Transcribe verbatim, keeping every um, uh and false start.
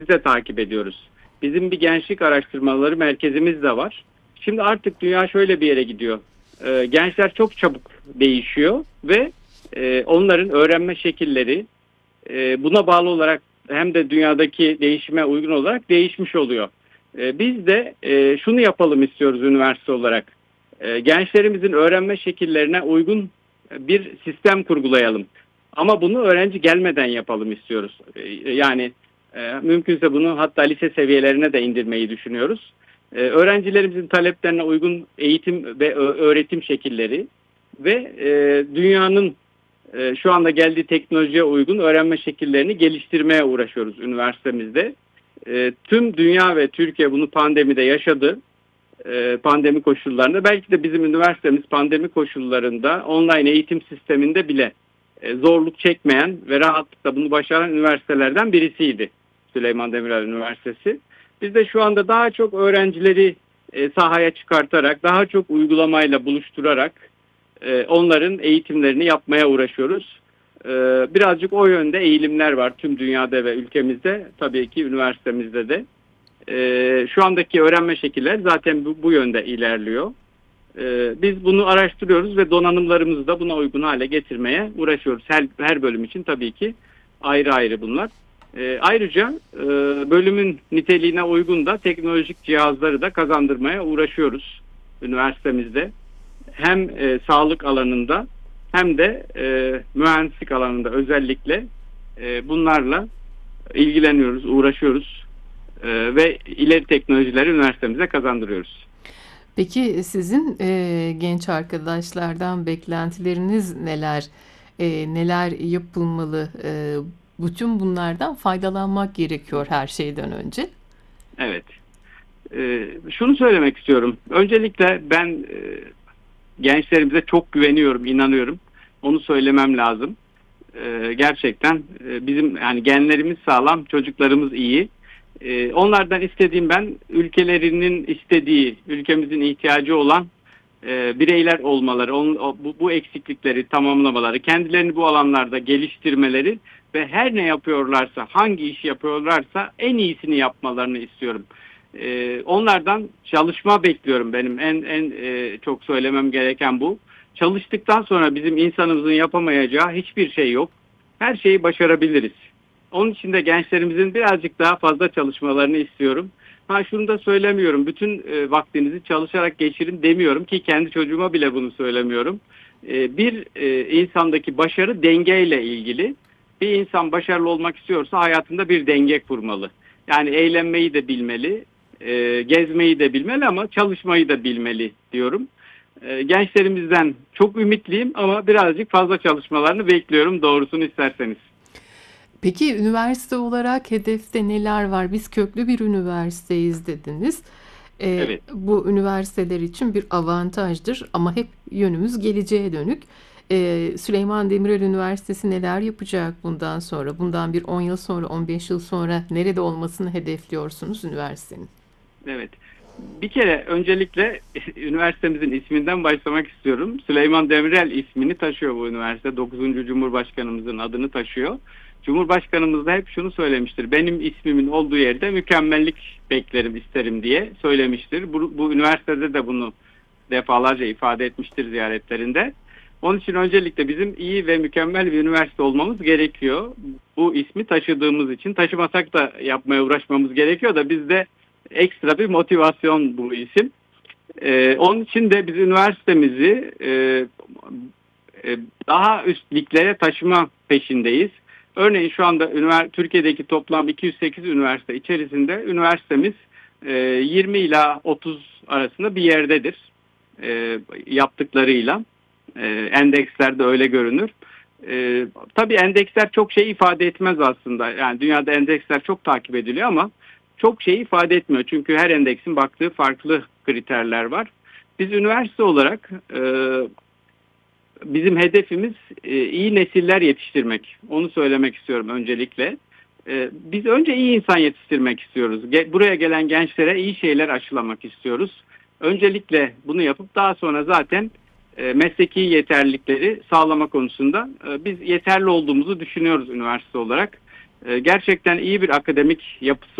Biz de takip ediyoruz. Bizim bir gençlik araştırmaları merkezimiz de var. Şimdi artık dünya şöyle bir yere gidiyor. Ee, gençler çok çabuk değişiyor ve e, onların öğrenme şekilleri e, buna bağlı olarak hem de dünyadaki değişime uygun olarak değişmiş oluyor. E, biz de e, şunu yapalım istiyoruz üniversite olarak. E, gençlerimizin öğrenme şekillerine uygun bir sistem kurgulayalım. Ama bunu öğrenci gelmeden yapalım istiyoruz. E, yani e, mümkünse bunu hatta lise seviyelerine de indirmeyi düşünüyoruz. E, öğrencilerimizin taleplerine uygun eğitim ve öğretim şekilleri ve e, dünyanın e, şu anda geldiği teknolojiye uygun öğrenme şekillerini geliştirmeye uğraşıyoruz üniversitemizde. E, tüm dünya ve Türkiye bunu pandemide yaşadı. E, pandemi koşullarında belki de bizim üniversitemiz pandemi koşullarında online eğitim sisteminde bile e, zorluk çekmeyen ve rahatlıkla bunu başaran üniversitelerden birisiydi Süleyman Demirel Üniversitesi. Biz de şu anda daha çok öğrencileri e, sahaya çıkartarak, daha çok uygulamayla buluşturarak e, onların eğitimlerini yapmaya uğraşıyoruz. E, birazcık o yönde eğilimler var tüm dünyada ve ülkemizde, tabii ki üniversitemizde de. E, şu andaki öğrenme şekilleri zaten bu, bu yönde ilerliyor. E, biz bunu araştırıyoruz ve donanımlarımızı da buna uygun hale getirmeye uğraşıyoruz. Her, her bölüm için tabii ki ayrı ayrı bunlar. E, ayrıca e, bölümün niteliğine uygun da teknolojik cihazları da kazandırmaya uğraşıyoruz üniversitemizde. Hem e, sağlık alanında hem de e, mühendislik alanında özellikle e, bunlarla ilgileniyoruz, uğraşıyoruz e, ve ileri teknolojileri üniversitemize kazandırıyoruz. Peki sizin e, genç arkadaşlardan beklentileriniz neler? E, neler yapılmalı? E, bütün bunlardan faydalanmak gerekiyor her şeyden önce. Evet. E, şunu söylemek istiyorum. Öncelikle ben e, gençlerimize çok güveniyorum, inanıyorum. Onu söylemem lazım. E, gerçekten e, bizim yani genlerimiz sağlam, çocuklarımız iyi. E, onlardan istediğim ben ülkelerinin istediği, ülkemizin ihtiyacı olan e, bireyler olmaları, on, o, bu, bu eksiklikleri tamamlamaları, kendilerini bu alanlarda geliştirmeleri ve her ne yapıyorlarsa, hangi iş yapıyorlarsa en iyisini yapmalarını istiyorum. E, onlardan çalışma bekliyorum benim. En en e, çok söylemem gereken bu. Çalıştıktan sonra bizim insanımızın yapamayacağı hiçbir şey yok. Her şeyi başarabiliriz. Onun için de gençlerimizin birazcık daha fazla çalışmalarını istiyorum. Ha şunu da söylemiyorum. Bütün e, vaktinizi çalışarak geçirin demiyorum ki kendi çocuğuma bile bunu söylemiyorum. E, bir e, insandaki başarı dengeyle ilgili. Bir insan başarılı olmak istiyorsa hayatında bir denge kurmalı. Yani eğlenmeyi de bilmeli, e, gezmeyi de bilmeli ama çalışmayı da bilmeli diyorum. E, gençlerimizden çok ümitliyim ama birazcık fazla çalışmalarını bekliyorum doğrusunu isterseniz. Peki üniversite olarak hedefte neler var? Biz köklü bir üniversiteyiz dediniz. Ee, Evet. bu üniversiteler için bir avantajdır ama hep yönümüz geleceğe dönük. Ee, Süleyman Demirel Üniversitesi neler yapacak bundan sonra? Bundan bir on yıl sonra, on beş yıl sonra nerede olmasını hedefliyorsunuz üniversitenin? Evet. Bir kere öncelikle üniversitemizin isminden başlamak istiyorum. Süleyman Demirel ismini taşıyor bu üniversite. dokuzuncu Cumhurbaşkanımızın adını taşıyor. Cumhurbaşkanımız da hep şunu söylemiştir. Benim ismimin olduğu yerde mükemmellik beklerim, isterim diye söylemiştir. Bu, bu üniversitede de bunu defalarca ifade etmiştir ziyaretlerinde. Onun için öncelikle bizim iyi ve mükemmel bir üniversite olmamız gerekiyor. Bu ismi taşıdığımız için, taşımasak da yapmaya uğraşmamız gerekiyor da bizde ekstra bir motivasyon bu isim. Ee, onun için de biz üniversitemizi e, e, daha üst liglere taşıma peşindeyiz. Örneğin şu anda ünivers- Türkiye'deki toplam iki yüz sekiz üniversite içerisinde üniversitemiz e, yirmi ila otuz arasında bir yerdedir e, yaptıklarıyla. E, endekslerde öyle görünür. E, tabii endeksler çok şey ifade etmez aslında. Yani dünyada endeksler çok takip ediliyor ama çok şey ifade etmiyor. Çünkü her endeksin baktığı farklı kriterler var. Biz üniversite olarak e, bizim hedefimiz e, iyi nesiller yetiştirmek. Onu söylemek istiyorum öncelikle. E, biz önce iyi insan yetiştirmek istiyoruz. Ge- buraya gelen gençlere iyi şeyler aşılamak istiyoruz. Öncelikle bunu yapıp daha sonra zaten e, mesleki yeterlilikleri sağlama konusunda e, biz yeterli olduğumuzu düşünüyoruz üniversite olarak. E, gerçekten iyi bir akademik yapısı